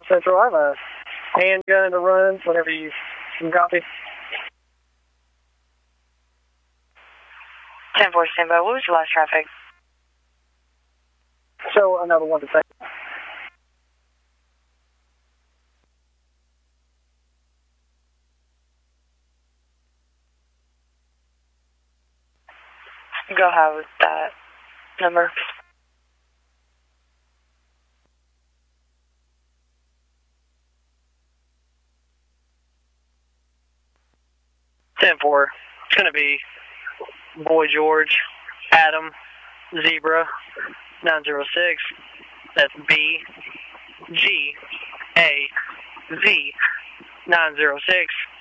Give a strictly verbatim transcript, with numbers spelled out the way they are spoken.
Central. I have a handgun to run whenever you can copy. ten four, stand by. What was your last traffic? So another one to say. Go ahead with that number. ten four. It's going to be Boy George, Adam, Zebra, nine zero six. That's B, G, A, Z, nine zero six.